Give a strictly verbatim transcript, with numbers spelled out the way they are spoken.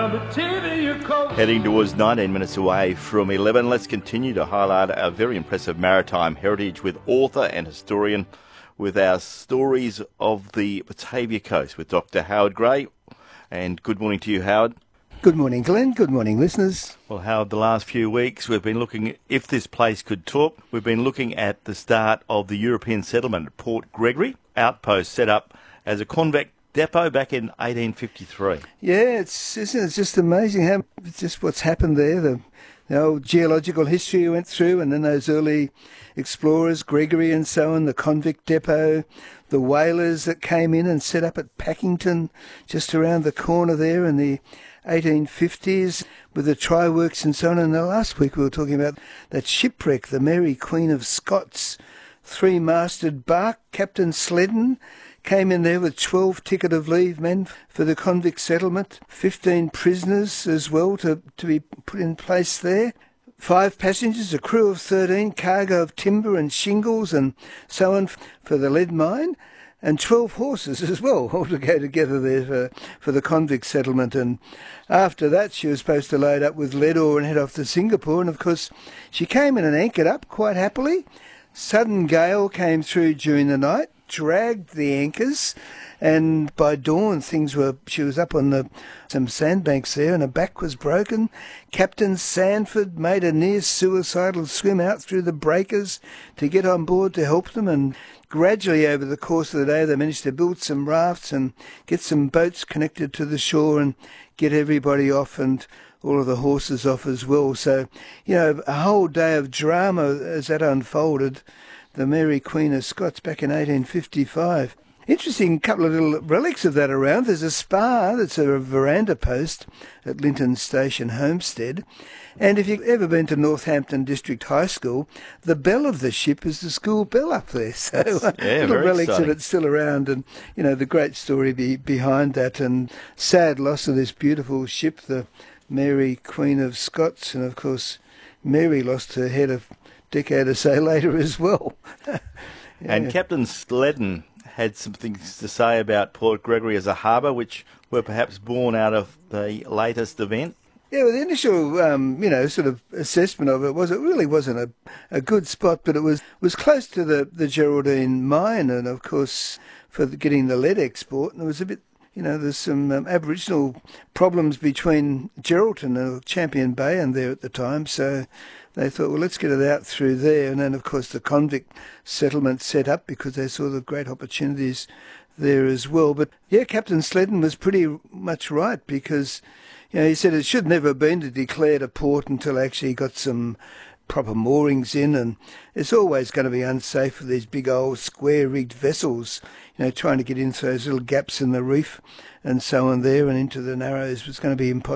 Heading towards nineteen minutes away from eleven, let's continue to highlight our very impressive maritime heritage with author and historian with our stories of the Batavia coast with Doctor Howard Gray. And good morning to you, Howard. Good morning, Glenn. Good morning, listeners. Well, Howard, the last few weeks we've been looking at if this place could talk. We've been looking at the start of the European settlement at Port Gregory, outpost set up as a convict depot back in eighteen fifty-three. Yeah, it's isn't it, it's just amazing how just what's happened there. The, the old geological history we went through, and then those early explorers, Gregory and so on, the convict depot, the whalers that came in and set up at Packington, just around the corner there in the eighteen fifties, with the try works and so on. And the last week we were talking about that shipwreck, the Mary Queen of Scots, three-masted bark, Captain Sledden came in there with twelve ticket of leave men for the convict settlement, fifteen prisoners as well to, to be put in place there, five passengers, a crew of thirteen, cargo of timber and shingles and so on for the lead mine, and twelve horses as well, all to go together there for, for the convict settlement. And after that she was supposed to load up with lead ore and head off to Singapore, and of course she came in and anchored up quite happily. Sudden gale came through during the night, dragged the anchors, and by dawn things were, she was up on the some sandbanks there and her back was broken. Captain Sanford made a near suicidal swim out through the breakers to get on board to help them, and gradually over the course of the day they managed to build some rafts and get some boats connected to the shore and get everybody off and all of the horses off as well. So, you know, a whole day of drama as that unfolded, the Mary Queen of Scots back in eighteen fifty-five. Interesting couple of little relics of that around. There's a spar that's a veranda post at Linton Station, Homestead. And if you've ever been to Northampton District High School, the bell of the ship is the school bell up there. So uh, yeah, little relics exciting. of it still around, and, you know, the great story be, behind that, and sad loss of this beautiful ship, the Mary Queen of Scots. And, of course, Mary lost her head a decade or so later as well. yeah. And Captain Sledden had some things to say about Port Gregory as a harbour, which were perhaps born out of the latest event. Yeah, well, the initial, um, you know, sort of assessment of it was it really wasn't a, a good spot, but it was, was close to the, the Geraldine mine, and, of course, for the, getting the lead export, and it was a bit, you know, there's some um, Aboriginal problems between Geraldton and Champion Bay and there at the time, so they thought, well, let's get it out through there. And then, of course, the convict settlement set up because they saw the great opportunities there as well. But, yeah, Captain Sledden was pretty much right because, you know, he said it should never have been declared a port until actually got some proper moorings in, and it's always going to be unsafe for these big old square-rigged vessels, you know, trying to get into those little gaps in the reef and so on there and into the Narrows was going to be impossible.